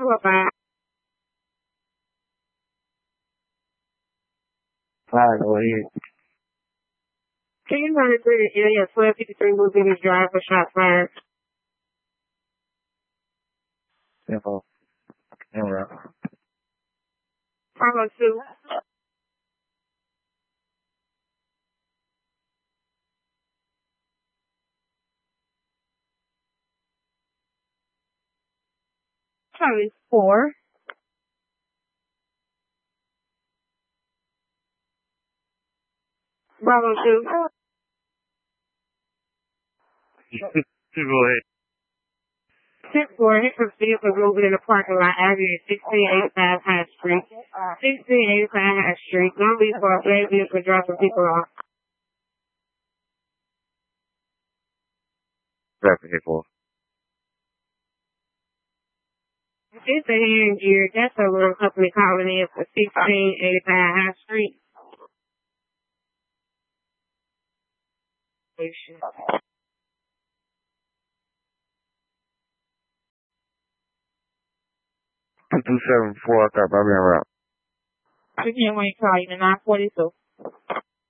what about? All right, go ahead. Can you run it through the area 1253 Moving Drive for shot fired? Info. Camera. Bravo 2. Charlie 4. Bravo 2. Go ahead. 10-4, hit from vehicle moving in the parking lot, Avenue 1685 High Street. 1685 High Street. Don't be for a black vehicle dropping people off. Traffic hit for. It's a hand gear. That's a little company calling in for 1685 High Street. Station. 2274, I got Bobby en route. I can't wait to call you, 942.